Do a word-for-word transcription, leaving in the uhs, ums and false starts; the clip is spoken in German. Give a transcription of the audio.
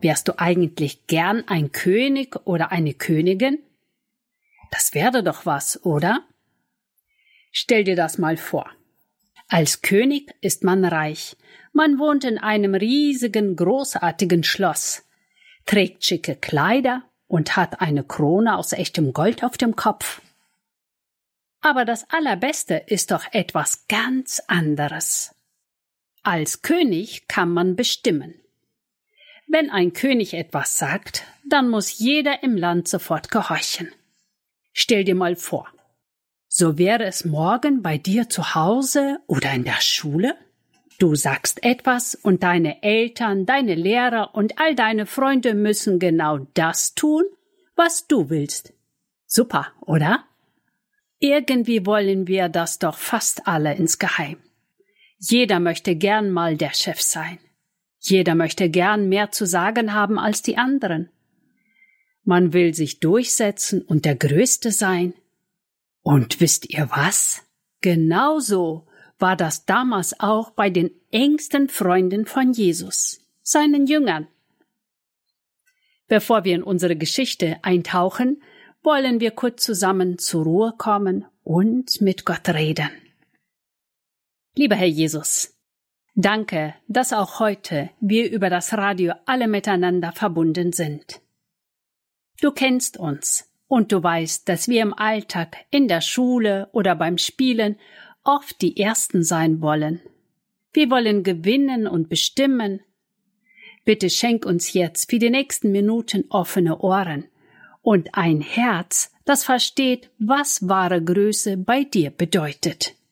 Wärst du eigentlich gern ein König oder eine Königin? Das wäre doch was, oder? Stell dir das mal vor. Als König ist man reich. Man wohnt in einem riesigen, großartigen Schloss, trägt schicke Kleider und hat eine Krone aus echtem Gold auf dem Kopf. Aber das Allerbeste ist doch etwas ganz anderes. Als König kann man bestimmen. Wenn ein König etwas sagt, dann muss jeder im Land sofort gehorchen. Stell dir mal vor, so wäre es morgen bei dir zu Hause oder in der Schule. Du sagst etwas und deine Eltern, deine Lehrer und all deine Freunde müssen genau das tun, was du willst. Super, oder? Irgendwie wollen wir das doch fast alle insgeheim. Jeder möchte gern mal der Chef sein. Jeder möchte gern mehr zu sagen haben als die anderen. Man will sich durchsetzen und der Größte sein. Und wisst ihr was? Genauso war das damals auch bei den engsten Freunden von Jesus, seinen Jüngern. Bevor wir in unsere Geschichte eintauchen, wollen wir kurz zusammen zur Ruhe kommen und mit Gott reden. Lieber Herr Jesus, danke, dass auch heute wir über das Radio alle miteinander verbunden sind. Du kennst uns und du weißt, dass wir im Alltag, in der Schule oder beim Spielen oft die Ersten sein wollen. Wir wollen gewinnen und bestimmen. Bitte schenk uns jetzt für die nächsten Minuten offene Ohren und ein Herz, das versteht, was wahre Größe bei dir bedeutet.